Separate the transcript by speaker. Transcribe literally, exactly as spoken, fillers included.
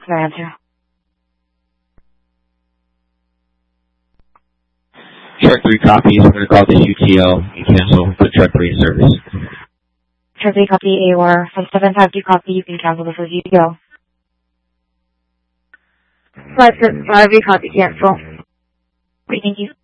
Speaker 1: Can I answer?
Speaker 2: Truck three copies. We're going to call this U T L and cancel the truck three service.
Speaker 1: Truck three copy A O R. From seven five two copy, you can cancel this as U T L. Five five copy cancel. Great, thank you.